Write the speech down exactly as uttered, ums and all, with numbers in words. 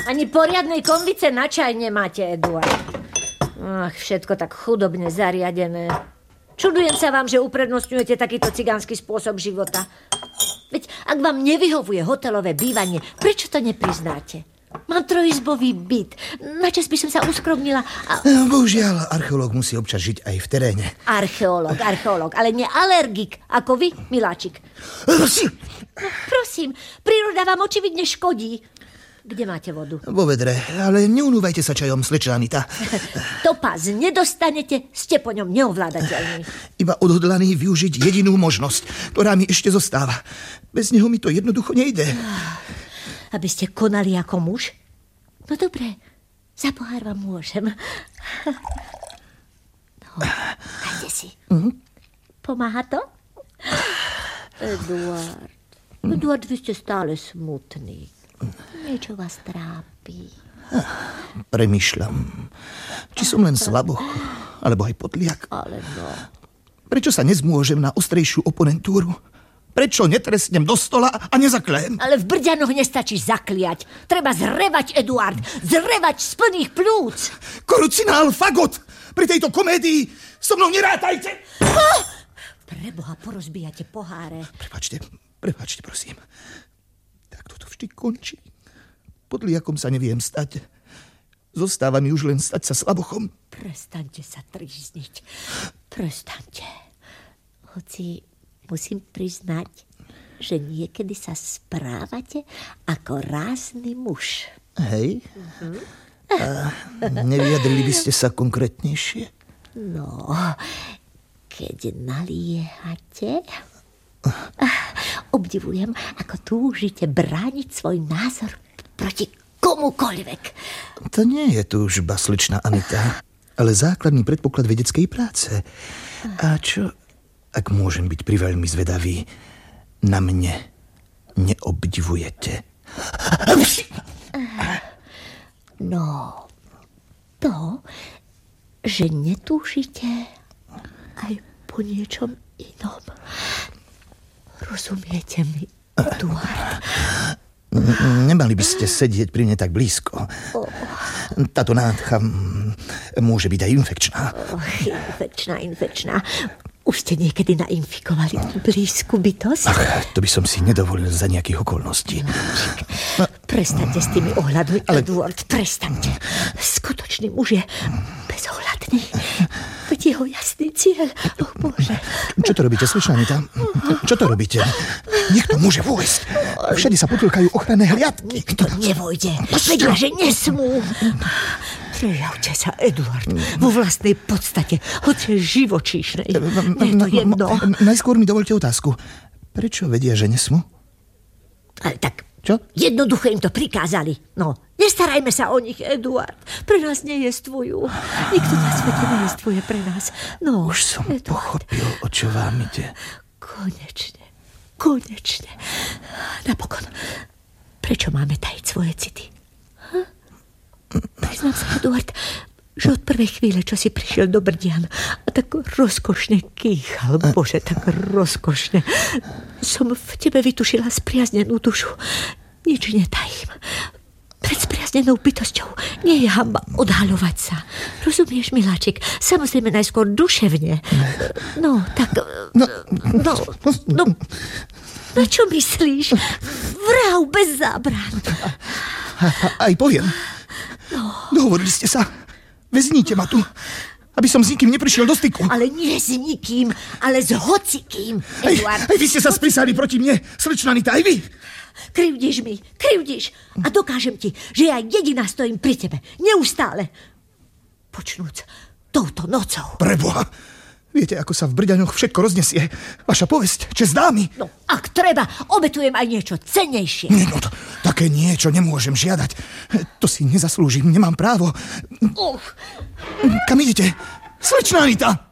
Ani poriadnej konvice na čaj nemáte, Eduard. Ach, všetko tak chudobne zariadené. Čudujem sa vám, že uprednostňujete takýto cigánsky spôsob života. Veď ak vám nevyhovuje hotelové bývanie, prečo to nepriznáte? Mám trojizbový byt. Načas by som sa uskromnila. A... Bohužiaľ, archeológ musí občas žiť aj v teréne. Archeológ, archeológ, ale nie alergik, ako vy, miláčik. Prosím. Prosím, príroda vám očividne škodí. Kde máte vodu? Vo vedre, ale neunúvajte sa čajom, slečna Anita. Topaz nedostanete, ste po ňom neovládateľní. Iba odhodlaný využiť jedinú možnosť, ktorá mi ešte zostáva. Bez neho mi to jednoducho nejde. Aby ste konali ako muž? No dobre, za pohár vám môžem. No, dajte si. Mm-hmm. Pomáha to? Eduard, Eduard, vy ste stále smutný. Niečo vás trápi. Premýšľam, či som len slaboch, alebo aj podliak. Ale no. Prečo sa nezmôžem na ostrejšiu oponentúru? Prečo netresnem do stola a nezaklém? Ale v Brďanoch nestačí zakliať. Treba zrevať, Eduard. Zrevať z plných plúc. Korucinál, fagot! Pri tejto komédii so mnou nerátajte! Oh! Preboha, porozbíjate poháre. Prepáčte, prepáčte, prosím. To vždy končí. Podliakom sa neviem stať. Zostáva mi už len stať sa slabochom. Prestaňte sa trízniť. Prestaňte. Hoci musím priznať, že niekedy sa správate ako rázny muž. Hej? Uh-huh. A nevyjadrili by ste sa konkrétnejšie? No, keď naliehate... Obdivujem, ako túžite brániť svoj názor proti komukoľvek. To nie je túžba, slečna Anita, ale základný predpoklad vedeckej práce. A čo, ak môžem byť priveľmi zvedavý, na mne neobdivujete? No, to, že netúžite aj po niečom inom. Rozumiete mi, Eduard? Nemali by ste sedieť pri mne tak blízko. Táto nádcha môže byť aj infekčná. Oh, infekčná, infekčná. Už ste niekedy nainfikovali blízku bytosť? Ach, to by som si nedovolil za nejakých okolností. Prestaňte s tými ohľadmi, ale... Eduard, prestaňte. Skutočný muž je bezohľadný. Veď jeho jasný cieľ. Oh, Bože. Čo to robíte, slečna Anita? Čo to robíte? Niekto môže vojsť. Všade sa potĺkajú ochranné hliadky. Nikto nevojde. Vedia, že nesmú. Prejavte sa, Eduard, vo vlastnej podstate, hoci živočíšnej. Nie je to jedno. Najskôr mi dovolte otázku. Prečo vedia, že nesmú? Ale tak... Čo? Jednoducho im to prikázali. No, nestarajme sa o nich, Eduard. Pre nás nejestvujú. Nikto na svete nejestvuje pre nás. No, už som Eduard. pochopil, o čo vám ide. Konečne, konečne. Napokon, prečo máme tajiť svoje city? Hm? Priznám sa, Eduard, že od prvej chvíle, čo si prišiel do Brdian a tak rozkošne kýchal, Bože, tak rozkošne, som v tebe vytušila spriaznenú dušu. Nič netajím. Pred spriaznenou bytosťou nie je hanba odhaľovať sa. Rozumieš, miláčik? Samozrejme najskôr duševne. No, tak... No, no, no, na čo myslíš? Vrah bez zábran. Aj poviem. No. Dohovorili ste sa. Vezmite ma tu, aby som s nikým neprišiel do styku. Ale nie s nikým, ale s hocikým, Eduard. Aj, aj vy ste sa sprísali proti mne, slečna Anita, aj vy. Krivdíš mi, krivdíš. A dokážem ti, že ja jediná stojím pri tebe. Neustále. Počnúc touto nocou. Preboha, viete, ako sa v Brďanoch všetko roznesie. Vaša povesť, česť dámy. No, ak treba, obetujem aj niečo cennejšie. Nie, no, to, také niečo nemôžem žiadať. To si nezaslúžim, nemám právo. Uh. Kam idete? Slečna Anita!